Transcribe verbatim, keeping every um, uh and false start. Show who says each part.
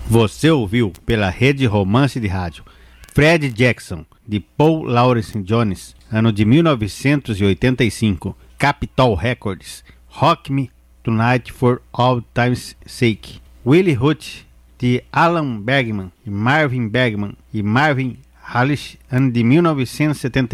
Speaker 1: Você ouviu pela Rede Romance de Rádio Fred Jackson, de Paul Laurence Jones, ano de mil novecentos e oitenta e cinco, Capitol Records, Rock Me Tonight for All Time's Sake. Willie Hutch, de Alan Bergman, e Marvin Bergman e Marvin Halish, ano de mil novecentos e setenta